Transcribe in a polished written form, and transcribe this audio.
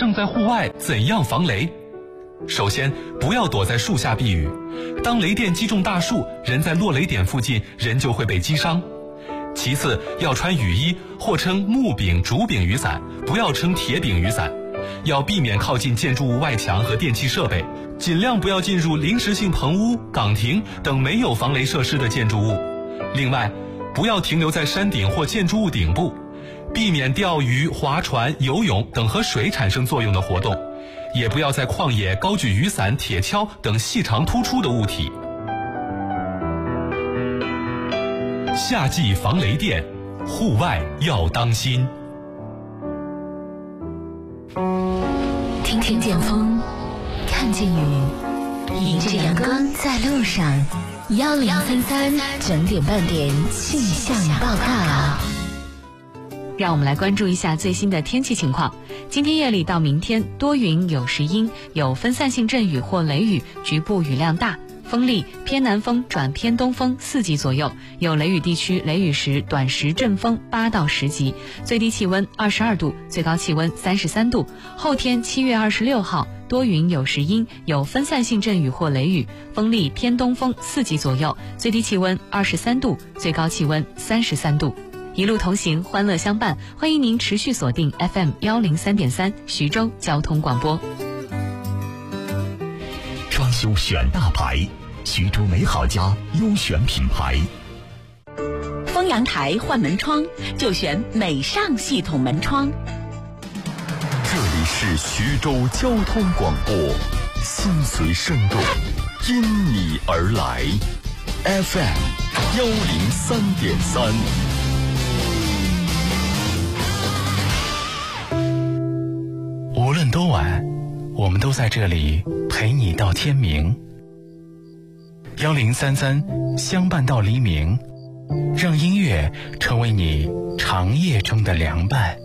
正在户外，怎样防雷？首先，不要躲在树下避雨。当雷电击中大树，人在落雷点附近，人就会被击伤。其次，要穿雨衣，或称木柄、竹柄雨伞，不要称铁柄雨伞。要避免靠近建筑物外墙和电气设备，尽量不要进入临时性棚屋、岗亭等没有防雷设施的建筑物。另外，不要停留在山顶或建筑物顶部，避免钓鱼、划船、游泳等和水产生作用的活动，也不要在旷野高举雨伞、铁锹等细长突出的物体。夏季防雷电，户外要当心。 听见风，看见雨，迎着阳光在路上。1033整点半点气象报告。 让我们来关注一下最新的天气情况。今天夜里到明天，多云有时阴，有分散性阵雨或雷雨，局部雨量大，风力偏南风转偏东风4级左右，有雷雨地区雷雨时短时阵风8到10级，最低气温22度，最高气温33度。后天7月26号多云有时阴，有分散性阵雨或雷雨，风力偏东风4级左右，最低气温23度，最高气温33度。一路同行，欢乐相伴，欢迎您持续锁定 FM 103.3徐州交通广播。 装修选大牌，徐州美好家优选品牌。 封阳台换门窗就选美尚系统门窗。 这里是徐州交通广播，心随声动，因你而来。FM 103.3。 无论多晚，我们都在这里陪你到天明。1033相伴到黎明，让音乐成为你长夜中的凉伴。